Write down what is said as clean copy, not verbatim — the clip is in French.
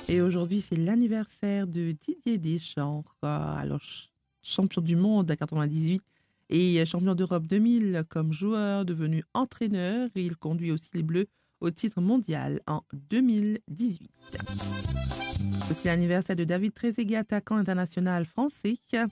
Et aujourd'hui, c'est l'anniversaire de Didier Deschamps, alors champion du monde à 98 et champion d'Europe 2000 comme joueur, devenu entraîneur. Et il conduit aussi les Bleus au titre mondial en 2018. C'est aussi l'anniversaire de David Trezeguet, attaquant international français.